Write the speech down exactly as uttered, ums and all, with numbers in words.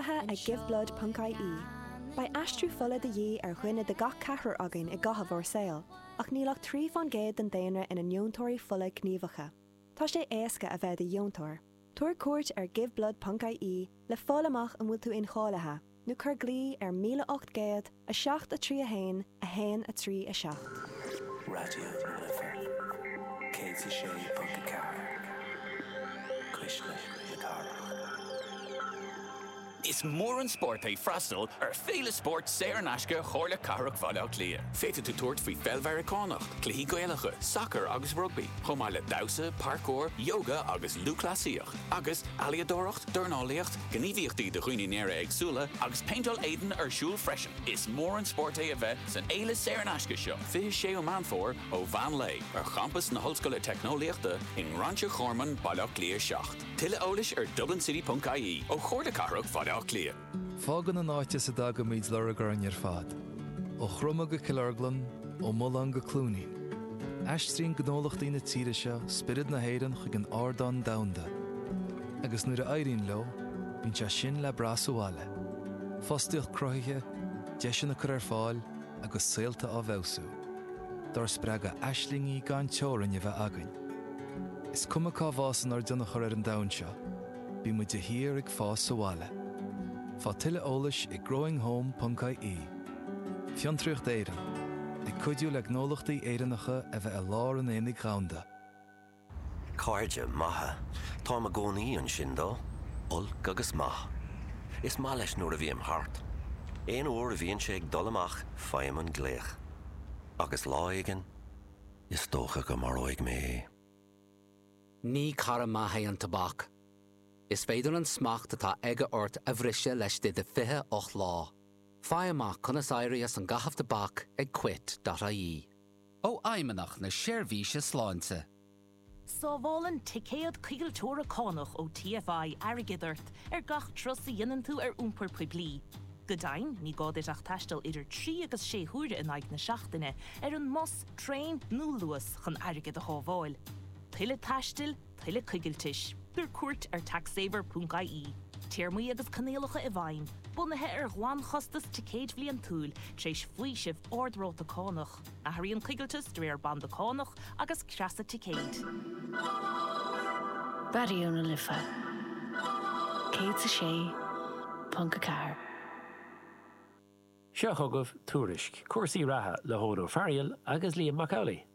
Folathe ag giveblood punt I E. Ba astrú fola de dhé ar chuine de gach cethir againn i gcatha bhór saoil, ach nílach trí fan géad den daonra ina neontóirí fola gníomhacha. Tá sé éasca a bheith de dheontóir. Tuair cuairt ar giveblood punt I E le fálamach an bhfuil tú inchállathe, nó chur glí ar míle ocht géad a seacht a trí a hain a hain a trí a seacht. Radio Lifford. Katie Shea punt car. Cuishla le car. Is mór an sport é freastal ar féle sport séir naisce chóirle carach bhaileach lia. Féite tú tuairt faoi feilmhearicánacht, cluichí gaeilge, soccer agus rugby, chomáile dawsa, parkour, yoga agus lúclasíoch, agus aliadóracht, dornálaíocht, gníomhíochtaí de chuoine néire agsúla agus paintol éidean ar siúl freisin. Is mór an sport é a bheith san éile séir naisce seo. Fi sé ó manfór ó Van Lay ar campus na hoscoile technoliaachta in Rancho Chorman bailach lia seacht. Tuile eolais ar dublin city punt I E ó chóirle carach bhaileach lia. Fágan an áite sa dag go míid leragar an ar fad. Ó chruma go Killarglan, ó mulan go clúnaí. Aistrín gnólachtaí na tíre seo spirid na héireann chuig an ardán damhanda. Agus nuair a éiríonn leo, bíonn sé sin le brasúáile. Fostaíocht cruthaithe, deise na chur ar fáil agus saolta á bhebhsú. Dar spreaga aislingaí gan teorann a bheith againn. Is cuma cá bhásan ar duna chur ar an damhan seo, bí mu de hir ag fás súáile. Fá tuile eolais i growing home punt I E. Fiontraocht éireann, ag cuidiú le gnólachtaí éireannacha a bheith a lár an éananig ghaunda. Cáirde maithe, tá a gcónaí an sin dó, ulc agus maith. Is má leis nuair a bhí am thart. Éon uair a bhíonn sé ag dul amach feim an gléach. Agus lá aigean, is dócha go mar óig mé. Ní cara maithe an tabhac. Is féidir an smacht atá aige ort a bhriise leis de de fithe och lá. Fá amach conas éirí an gahaf de bac ag quit dot I E. Ó aimimeach na séirbhíse sláinte. Sá bhálan ticéad cuigiilteóra cánach ó T F I airgidirt ar gach tros a dhéanann tú ar úmpar puiblí. Godain, ní gáid ach taistil idir trí agus sé thuaire in aig na seachtaine ar an mos trein nó luas chun airgid a chábháil. Tuile taistil, tuile cuigiiltis. Dur cuairt ar taxsaver punt I E. Tíormaí agus canéalacha i bhain, bunathe ar gháin chostas ticéad bhliain túil tréis faoi sibh ordróta cánach, a thaíonn cuigiiltas dre ar banda cánach agus creasa ticéad. Radio Lifford. Katie Shea punt car. Seo thugah túrisc, cuasaí ratha le hódó Farial agus Liam Macaulay.